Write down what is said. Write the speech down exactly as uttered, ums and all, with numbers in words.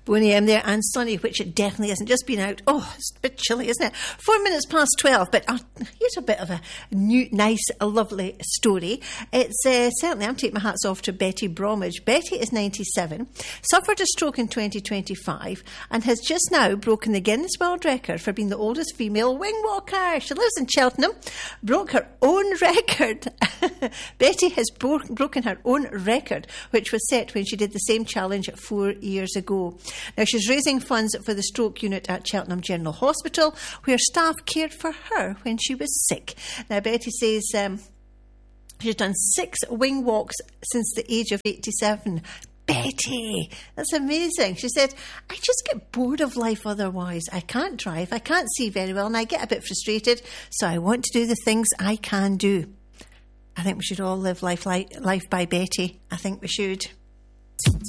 Boney M there, and sunny, which it definitely isn't. Just been out. Oh, it's a bit chilly, isn't it? Four minutes past twelve, but uh, here's a bit of a new, nice, a lovely story. It's uh, certainly, I'm taking my hats off to Betty Bromwich. Betty is ninety-seven, suffered a stroke in twenty twenty-five, and has just now broken the Guinness World Record for being the oldest female wing walker. She lives in Cheltenham, broke her own record. Betty has bro- broken her own record, which was set when she did the same challenge four years ago. Now, she's raising funds for the stroke unit at Cheltenham General Hospital, where staff cared for her when she was sick. Now, Betty says um, she's done six wing walks since the age of eighty-seven. Betty, that's amazing. She said, I just get bored of life otherwise. I can't drive, I can't see very well, and I get a bit frustrated, so I want to do the things I can do. I think we should all live life, like, life by Betty. I think we should.